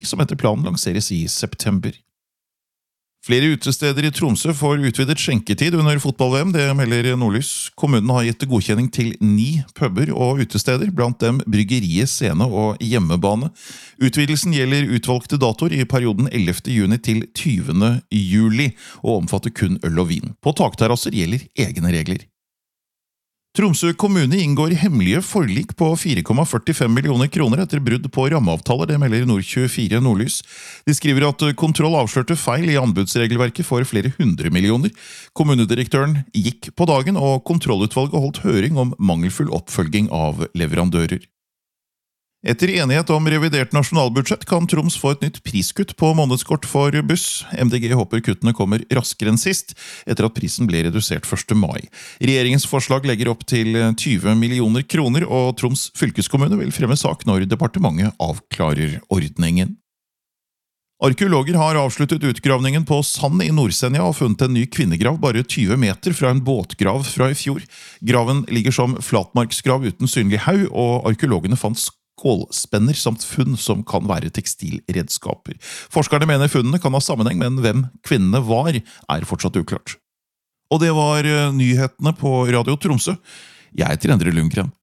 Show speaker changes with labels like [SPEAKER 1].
[SPEAKER 1] som etter planen lanseres i september. Flere utesteder i Tromsø får utvidet skjenketid under fotball-VM, det melder Nordlys. Kommunen har gitt godkjenning til 9 puber og utesteder, blant dem Bryggeriet, Scene og Hjemmebane. Utvidelsen gjelder utvalgte datoer i perioden 11. juni til 20. juli, og omfatter kun øl og vin. På takterrasser gjelder egne regler. Tromsø kommune inngår hemmelige forlik på 4,45 millioner kroner etter brudd på rammeavtaler, det melder Nord24 Nordlys. De skriver at kontroll avslørte feil i anbudsregelverket for flere 100 millioner. Kommunedirektøren gikk på dagen, og kontrollutvalget holdt høring om mangelfull oppfølging av leverandører. Etter enighet om revidert nasjonalbudsjett kan Troms få et nytt priskutt på månedskort for buss. MDG håper kuttene kommer raskere enn sist, etter at prisen ble redusert 1. mai. Regjeringens forslag legger opp til 20 millioner kroner, og Troms fylkeskommune vil fremme sak når departementet avklarer ordningen. Arkeologer har avsluttet utgravningen på Sand i Nord-Senja og funnet en ny kvinnegrav bare 20 meter fra en båtgrav fra i fjor. Graven ligger som flatmarksgrav uten synlig haug, og arkeologene fant skålspenner samt funn som kan være tekstilredskaper. Forskerne mener funnene kan ha sammenheng, men hvem kvinnene var, er fortsatt uklart. Og det var nyhetene på Radio Tromsø. Jeg heter Endre Lundgren.